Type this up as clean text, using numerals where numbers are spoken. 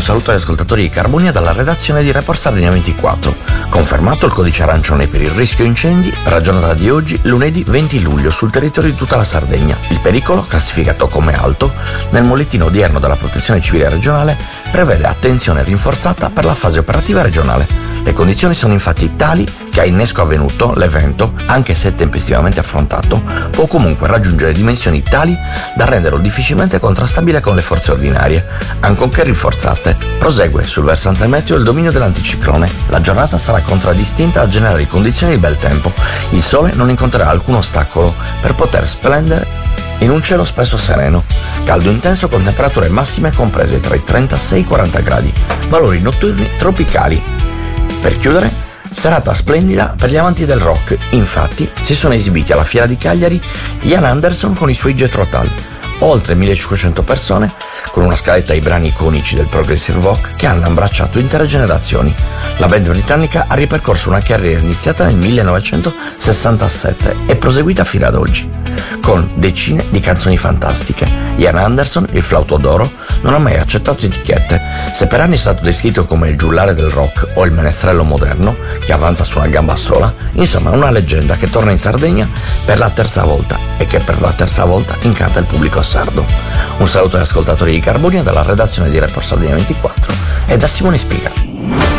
Un saluto agli ascoltatori di Carbonia dalla redazione di Report Sardegna 24. Confermato il codice arancione per il rischio incendi per la giornata di oggi, lunedì 20 luglio, sul territorio di tutta la Sardegna. Il pericolo, classificato come alto, nel bollettino odierno della Protezione Civile regionale prevede attenzione rinforzata per la fase operativa regionale. Le condizioni sono infatti tali che a innesco avvenuto l'evento, anche se tempestivamente affrontato, può comunque raggiungere dimensioni tali da renderlo difficilmente contrastabile con le forze ordinarie. Ancorché rinforzate, prosegue sul versante meteo il dominio dell'anticiclone. La giornata sarà contraddistinta da generali condizioni di bel tempo. Il sole non incontrerà alcun ostacolo per poter splendere in un cielo spesso sereno. Caldo intenso con temperature massime comprese tra i 36 e i 40 gradi, valori notturni tropicali. Per chiudere, serata splendida per gli amanti del rock. Infatti si sono esibiti alla Fiera di Cagliari Ian Anderson con i suoi Jethro Tull. Oltre 1500 persone con una scaletta di brani iconici del progressive rock che hanno abbracciato intere generazioni. La band britannica ha ripercorso una carriera iniziata nel 1967 e proseguita fino ad oggi, con decine di canzoni fantastiche. Ian Anderson, il flauto d'oro, non ha mai accettato etichette. Se per anni è stato descritto come il giullare del rock o il menestrello moderno che avanza su una gamba sola, insomma una leggenda che torna in Sardegna per la terza volta e che per la terza volta incanta il pubblico sardo. Un saluto agli ascoltatori di Carbonia dalla redazione di Report Sardegna 24 e da Simone Spiga.